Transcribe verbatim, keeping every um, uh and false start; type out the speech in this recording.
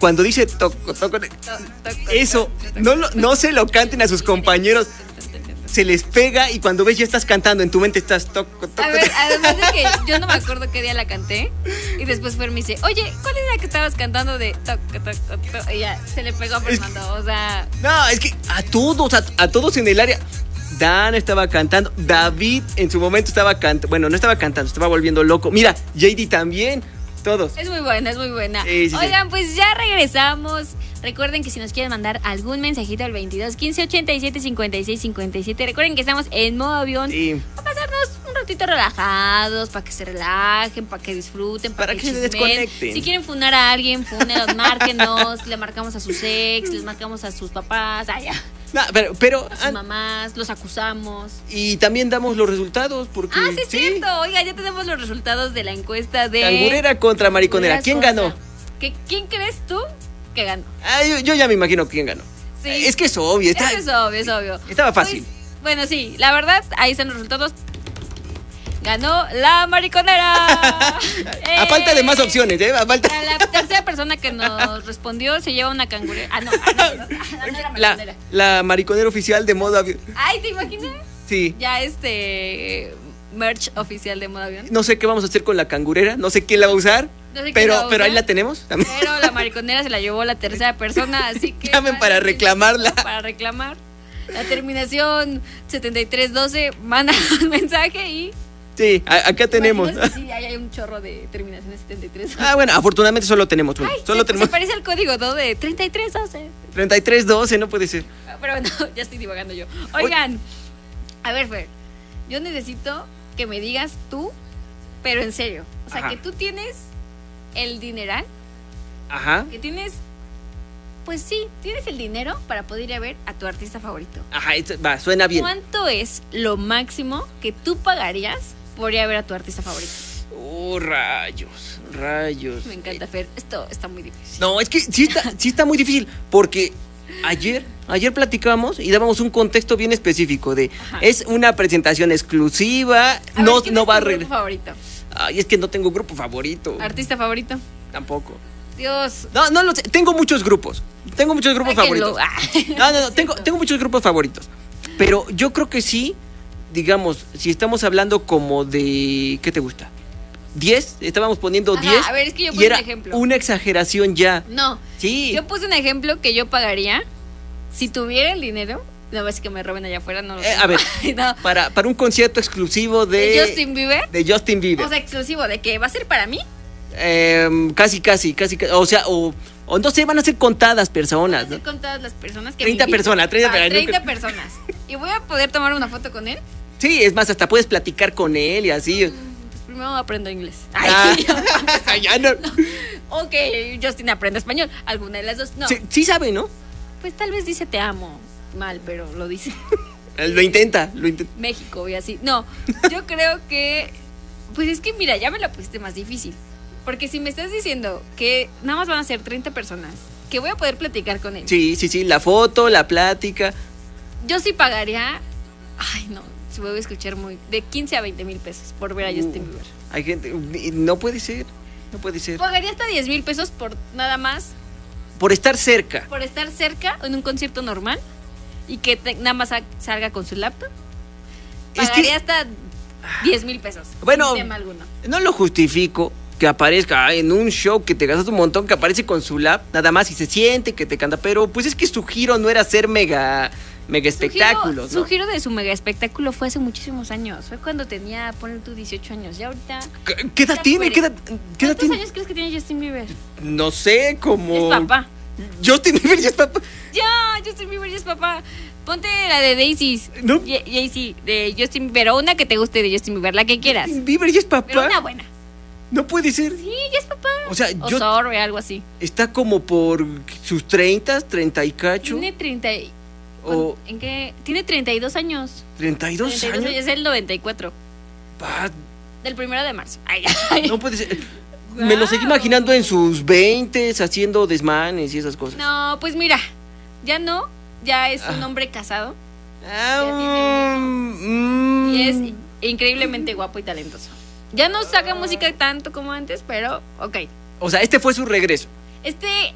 cuando dice toco, toco, eso, no, lo- no se lo canten a sus compañeros. Se les pega y cuando ves ya estás cantando, en tu mente estás toco, toco. A ver, además de que yo no me acuerdo qué día la canté. Y después Fer me dice, oye, ¿cuál era la que estabas cantando de toco, toco, toco? Y ya se le pegó a Fernando, o sea... No, es que a todos, a, a todos en el área. Dan estaba cantando, David en su momento estaba cantando, bueno, no estaba cantando, estaba volviendo loco. Mira, J D también, todos. Es muy buena, es muy buena. Sí, sí, sí. Oigan, pues ya regresamos. Recuerden que si nos quieren mandar algún mensajito al veintidós quince ochenta y siete cincuenta y seis cincuenta y siete, recuerden que estamos en modo avión. Sí. Para pasarnos un ratito relajados, para que se relajen, para que disfruten, para, Para que se chismeen. desconecten. Si quieren funar a alguien, fúnenos, márquenos, le marcamos a sus ex, les marcamos a sus papás, ah, ya, No, pero, pero a sus ah, mamás, los acusamos. y también damos los resultados porque Ah, sí, es cierto. Oiga, ya tenemos los resultados de la encuesta de... Cangurera contra Mariconera. ¿Quién contra- ganó? ¿Qué- ¿Quién crees tú que ganó? Ah, yo, yo ya me imagino quién ganó. Sí. Es que es obvio, está, Eso es obvio, es obvio. estaba fácil. Pues, bueno, sí, la verdad, ahí están los resultados. Ganó la mariconera. A falta de más opciones, ¿eh? A falta... A la tercera persona que nos respondió se lleva una cangurera. Ah, no, ah, no, no, ah, no era La, mariconera. la mariconera oficial de modo avión. Ay, ¿te imaginas? Sí. Ya este merch oficial de modo avión. No sé qué vamos a hacer con la cangurera, no sé quién la va a usar, No sé quién pero, la va a pero ahí usar. la tenemos. también. Pero la mariconera se la llevó la tercera persona, así que... Llamen para reclamarla. Para reclamar. La terminación setenta y tres doce, manda un mensaje y... Sí, a- acá tenemos. Imaginas que sí, ahí hay un chorro de terminaciones setenta y tres. Ah, bueno, afortunadamente solo tenemos uno. Ay, Solo se, tenemos se parece al código, ¿no? De treinta y tres doce. treinta y tres doce, no puede ser. Pero bueno, ya estoy divagando yo. Oigan, a ver, Fer, yo necesito que me digas tú, pero en serio. O sea, Ajá. que tú tienes el dineral, Ajá. que tienes... Pues sí, tienes el dinero para poder ir a ver a tu artista favorito. Ajá, esto- va, suena bien. ¿Cuánto es lo máximo que tú pagarías por ir a ver a tu artista favorito? Oh, rayos, rayos. Me encanta, Fer. Esto está muy difícil. No, es que sí está, sí está muy difícil, porque ayer, ayer platicamos y dábamos un contexto bien específico de Ajá. es una presentación exclusiva, A no, ver, ¿quién no es va a tu grupo regresar. favorito? Ay, es que no tengo grupo favorito. ¿Artista favorito? Tampoco. Dios. No, no lo sé. Tengo muchos grupos. Tengo muchos grupos Sáquenlo. favoritos. No, no, no. Tengo, tengo muchos grupos favoritos. Pero yo creo que sí, digamos, si estamos hablando como de. ¿Qué te gusta? ¿diez? Estábamos poniendo Ajá, diez. a ver, es que yo y puse era un ejemplo. una exageración ya. No. Sí. Yo puse un ejemplo que yo pagaría si tuviera el dinero. No ves que me roben allá afuera, no lo Eh, tengo. a ver, No. para, para un concierto exclusivo de. ¿De Justin Bieber? De Justin Bieber. O sea, exclusivo, ¿de qué? ¿Va a ser para mí? Em, casi, casi, casi, casi. O sea, o, o no sé, van a ser contadas personas. Van a ser ¿no? con todas las personas que treinta me inviten. personas, treinta Ah, personas. treinta personas. ¿Y voy a poder tomar una foto con él? Sí, es más, hasta puedes platicar con él y así. Pues primero aprendo inglés. Ah, Ay, ya no. ok, Justin aprende español. Alguna de las dos. No. Sí, sí sabe, ¿no? Pues tal vez dice te amo mal, pero lo dice. Lo intenta, lo intenta. México y así. No, yo creo que... Pues es que mira, ya me la pusiste más difícil. Porque si me estás diciendo que nada más van a ser treinta personas, que voy a poder platicar con él. Sí, sí, sí, la foto, la plática. Yo sí pagaría... Ay, no, se voy a escuchar muy... De quince a veinte mil pesos por ver a Justin Uh, Bieber. Hay gente, no puede ser, no puede ser. Pagaría hasta diez mil pesos por nada más, Por estar cerca. por estar cerca en un concierto normal y que te- nada más sa- salga con su laptop. Es Pagaría que- hasta diez mil pesos. Bueno, sin tema alguno. no lo justifico que aparezca en un show que te gastas un montón, que aparece con su lap, nada más y se siente que te canta, pero pues es que su giro no era ser mega, mega Su giro- espectáculos, Su ¿no? giro de su mega espectáculo fue hace muchísimos años. Fue cuando tenía, poner tú, dieciocho años. Ya ahorita... ¿Qué, qué edad ya tiene? fuere. ¿Qué edad, qué edad ¿Cuántos tiene? años crees que tiene Justin Bieber? No sé, como... Es papá. Justin Bieber ya es papá. Ya, Justin Bieber ya es papá. Ponte la de Daisies. No. Ye- Jay-Z, de Justin Bieber. O una que te guste de Justin Bieber, la que quieras. Justin Bieber ya es papá. Pero una buena. No puede ser. Sí, ya es papá. O sea, O yo... Sorry, algo así. Está como por sus treinta, treinta y cacho. Tiene treinta y... O ¿En qué? Tiene treinta y dos años. treinta y dos treinta y dos años. Es el noventa y cuatro. Pa, Del primero de marzo. Ay, ay. no puede ser. Me lo seguí imaginando en sus veintes haciendo desmanes y esas cosas. No, pues mira. Ya no. Ya es un Ah. hombre casado. Ah, mm, Y es mm. increíblemente guapo y talentoso. Ya no saca música tanto como antes, pero ok. O sea, este fue su regreso. Este